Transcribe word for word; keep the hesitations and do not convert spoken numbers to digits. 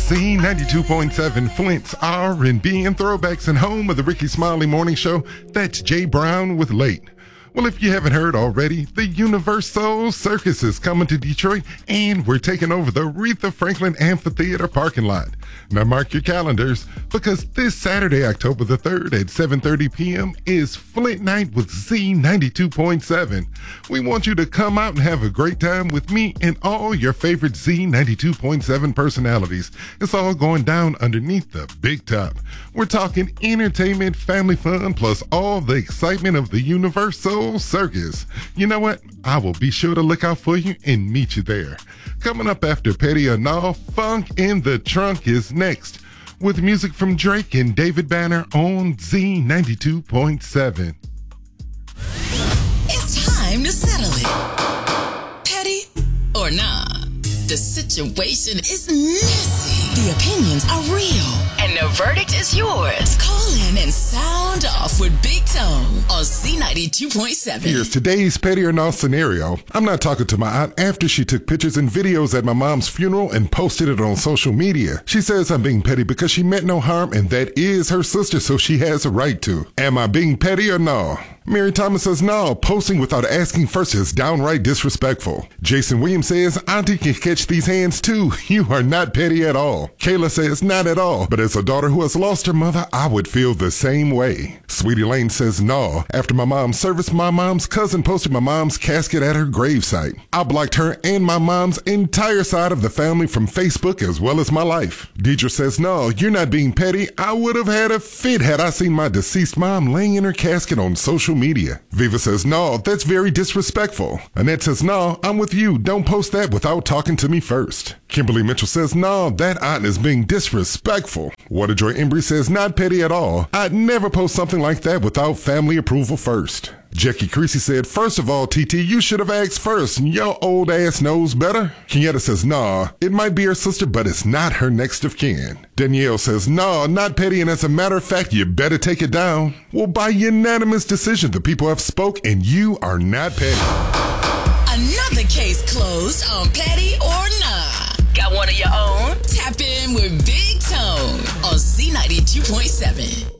Z ninety-two point seven, Flint's R and B and throwbacks, and home of the Ricky Smiley Morning Show. That's Jay Brown with Late. Well, if you haven't heard already, the Universal Circus is coming to Detroit, and we're taking over the Aretha Franklin Amphitheater parking lot. Now mark your calendars, because this Saturday, October the third at seven thirty p.m. is Flint Night with Z ninety-two point seven. We want you to come out and have a great time with me and all your favorite Z ninety-two point seven personalities. It's all going down underneath the big top. We're talking entertainment, family fun, plus all the excitement of the Universal Circus. You know what? I will be sure to look out for you and meet you there. Coming up after Petty or No, Funk in the Trunk is next, with music from Drake and David Banner on Z ninety-two point seven. It's time to settle it. Petty or nah, the situation is messy. The opinions are real. And the verdict is yours. Call in and sound off with Big Tone on Z ninety-two point seven. Here's today's Petty or No scenario. I'm not talking to my aunt after she took pictures and videos at my mom's funeral and posted it on social media. She says I'm being petty because she meant no harm, and that is her sister, so she has a right to. Am I being petty or no? Mary Thomas says no, posting without asking first is downright disrespectful. Jason Williams says Auntie can catch these hands too. You are not petty at all. Kayla says not at all, but as a daughter who has lost her mother, I would feel the same way. Sweetie Lane says no. After my mom's service, my mom's cousin posted my mom's casket at her gravesite. I blocked her and my mom's entire side of the family from Facebook as well as my life. Deidre says no, you're not being petty. I would have had a fit had I seen my deceased mom laying in her casket on social media. Viva says no, that's very disrespectful. Annette says no, I'm with you. Don't post that without talking to me first. Kimberly Mitchell says no, that aunt is being disrespectful. Waterjoy Embry says not petty at all. I'd never post something like that without family approval first. Jackie Creasy said, first of all, T T, you should have asked first. Your old ass knows better. Kenyatta says, nah, it might be her sister, but it's not her next of kin. Danielle says, nah, not petty, and as a matter of fact, you better take it down. Well, by unanimous decision, the people have spoke, and you are not petty. Another case closed on Petty or Nah. Got one of your own? Tap in with Big Tone on Z ninety-two point seven.